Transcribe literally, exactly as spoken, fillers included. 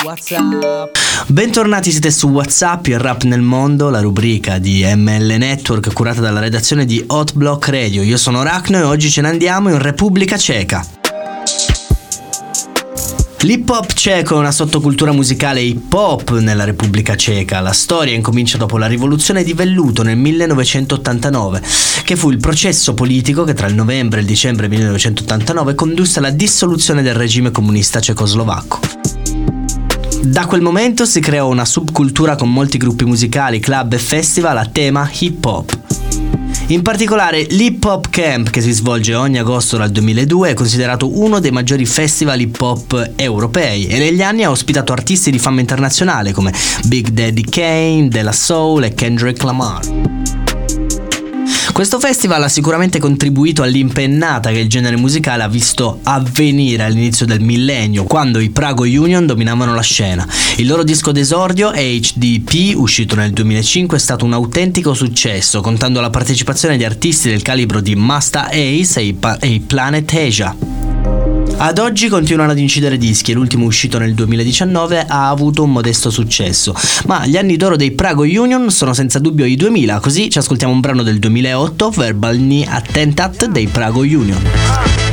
WhatsApp. Bentornati, siete su WhatsApp, il rap nel mondo, la rubrica di M L Network curata dalla redazione di Hot Block Radio. Io sono Rachno e oggi ce ne andiamo in Repubblica Ceca. L'hip hop ceco è una sottocultura musicale hip hop nella Repubblica Ceca. La storia incomincia dopo la rivoluzione di velluto nel millenovecentottantanove, che fu il processo politico che tra il novembre e il dicembre millenovecentottantanove condusse alla dissoluzione del regime comunista cecoslovacco. Da quel momento si creò una subcultura con molti gruppi musicali, club e festival a tema hip hop. In particolare l'Hip Hop Camp, che si svolge ogni agosto dal duemiladue, è considerato uno dei maggiori festival hip hop europei e negli anni ha ospitato artisti di fama internazionale come Big Daddy Kane, De La Soul e Kendrick Lamar. Questo festival ha sicuramente contribuito all'impennata che il genere musicale ha visto avvenire all'inizio del millennio, quando i Prago Union dominavano la scena. Il loro disco d'esordio, H D P, uscito nel duemilacinque, è stato un autentico successo, contando la partecipazione di artisti del calibro di Masta Ace e, pa- e Planet Asia. Ad oggi continuano ad incidere dischi e l'ultimo uscito nel duemiladiciannove ha avuto un modesto successo, ma gli anni d'oro dei Prago Union sono senza dubbio i duemila, così ci ascoltiamo un brano del duemilaotto, Verbal Ni Attentat dei Prago Union.